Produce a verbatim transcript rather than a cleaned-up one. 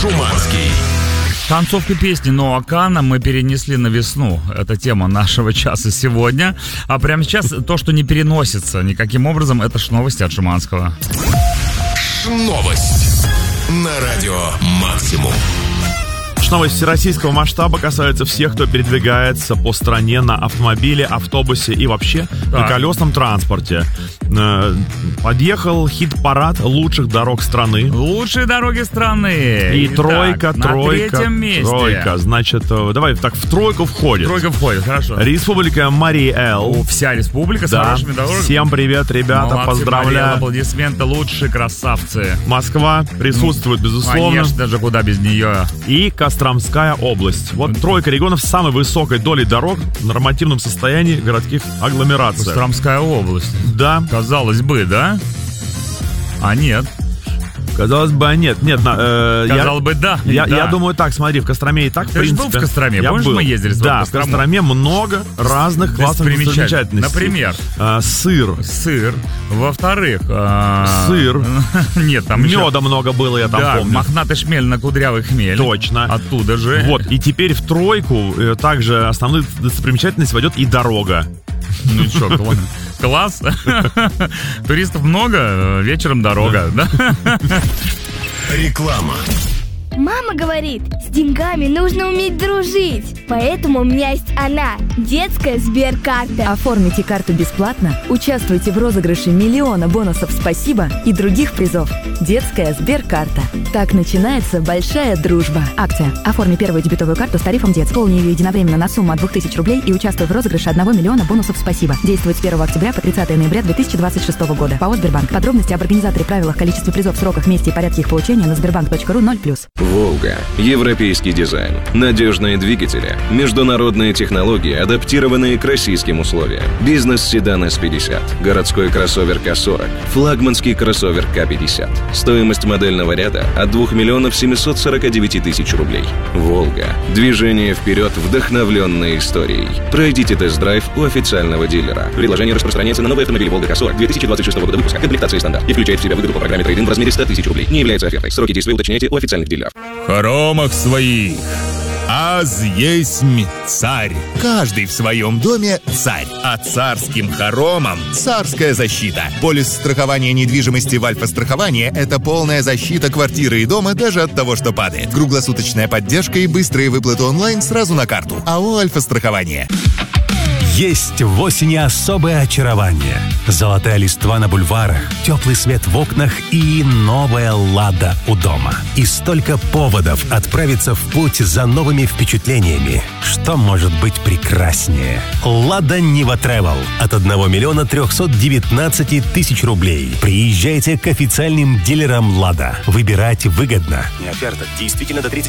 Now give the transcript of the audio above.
Шуманский. Танцовки песни Ноа Кана мы перенесли на весну. Это тема нашего часа сегодня. А прямо сейчас то, что не переносится никаким образом, это ж новости от Шуманского. Новость на радио «Максимум». Новость всероссийского масштаба касается всех, кто передвигается по стране на автомобиле, автобусе и вообще так. на колесном транспорте. Подъехал хит-парад лучших дорог страны. Лучшие дороги страны. И тройка, так, тройка, на третьем месте. тройка. Значит, давай так, в тройку входит. Тройка входит, хорошо. Республика Марий-Эл. Вся республика с да. хорошими дорогами. Всем привет, ребята, молодцы, поздравляю. Мария, аплодисменты, лучшие красавцы. Москва присутствует, ну, безусловно. Конечно, даже куда без нее. И Костромская область. Вот тройка регионов с самой высокой долей дорог в нормативном состоянии городских агломераций. Костромская область. Да. Казалось бы, да? А нет. Казалось бы, нет, нет. Э, Казалось я, бы, да, я, да. Я думаю, так, смотри, в Костроме и так, Ты в принципе... Ты был в Костроме? Я Помнишь, был. мы ездили с Да, в Костроме много разных классных достопримечательностей. Например? А, сыр. Сыр. Во-вторых... А... Сыр. Нет, там меда еще... много было, я там да, помню. мохнатый шмель на кудрявый хмель. Точно. Оттуда же. Вот, и теперь в тройку также основную достопримечательность войдет и дорога. Ну что, класс. Туристов много, вечером дорога, да? Реклама. Мама говорит, с деньгами нужно уметь дружить. Поэтому у меня есть она, детская Сберкарта. Оформите карту бесплатно, участвуйте в розыгрыше миллиона бонусов «Спасибо» и других призов. Детская Сберкарта. Так начинается большая дружба. Акция. Оформи первую дебетовую карту с тарифом детский. Полни ее единовременно на сумму от двух тысяч рублей и участвуй в розыгрыше одного миллиона бонусов «Спасибо». Действует с первого октября по тридцатое ноября две тысячи двадцать шестого года. ПАО «Сбербанк». Подробности об организаторе, правилах, количестве призов, сроках, месте и порядке их получения на сбербанк точка ру ноль плюс. «Волга». Европейский дизайн. Надежные двигатели. Международные технологии, адаптированные к российским условиям. Бизнес-седан эс пятьдесят. Городской кроссовер ка сорок. Флагманский кроссовер ка пятьдесят. Стоимость модельного ряда от двух миллионов семьсот сорок девять тысяч рублей. «Волга». Движение вперед, вдохновленное историей. Пройдите тест-драйв у официального дилера. Предложение распространяется на новые автомобили «Волга» ка сорок две тысячи двадцать шестого года выпуска. Комплектация стандарт. И включает в себя выгоду по программе трейд-ин в размере сто тысяч рублей. Не является офертой. Сроки действия уточняйте у официальных дилеров. Хоромах своих. Аз есмь царь. Каждый в своем доме царь. А царским хоромам царская защита. Полис страхования недвижимости в Альфа-страховании – это полная защита квартиры и дома даже от того, что падает. Круглосуточная поддержка и быстрые выплаты онлайн сразу на карту. АО «Альфа-страхование». Есть в осени особое очарование. Золотая листва на бульварах, теплый свет в окнах и новая «Лада» у дома. И столько поводов отправиться в путь за новыми впечатлениями. Что может быть прекраснее? «Лада Нива Тревел» от одного миллиона трехсот девятнадцати тысяч рублей. Приезжайте к официальным дилерам «Лада». Выбирать выгодно. Оферта действительно до тридцатого